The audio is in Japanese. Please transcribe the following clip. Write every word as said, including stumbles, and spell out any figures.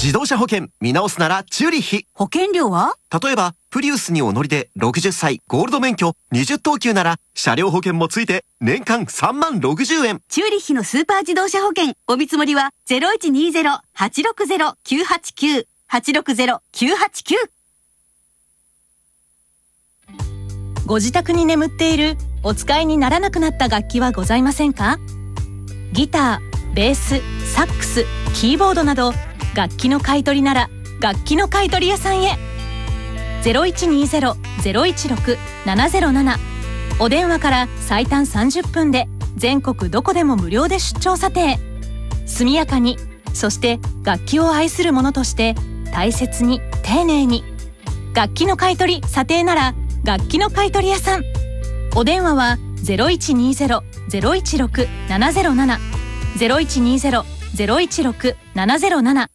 自動車保険見直すならチューリッヒ。 保険料は？ 例えばプリウスにお乗りでろくじゅっさいゴールド免許にじゅっ等級なら車両保険もついて年間さんまんろくじゅうえん。 チューリッヒのスーパー自動車保険お見積もりは ゼロいちにゼロ はちろくゼロ きゅうはちきゅう はちろくゼロ きゅうはちきゅう。 ご自宅に眠っているお使いにならなくなった楽器はございませんか？ギター、ベース、サックス、キーボードなど楽器の買い取りなら楽器の買い取り屋さんへ。 ゼロいちにゼロ ゼロいちろく ななゼロなな お電話から最短さんじゅっぷんで全国どこでも無料で出張査定。速やかに、そして楽器を愛する者として大切に丁寧に。楽器の買い取り査定なら楽器の買い取り屋さん。お電話は ゼロいちにゼロ ゼロいちろく ななゼロなな ゼロいちにゼロ ゼロいちろく ななゼロなな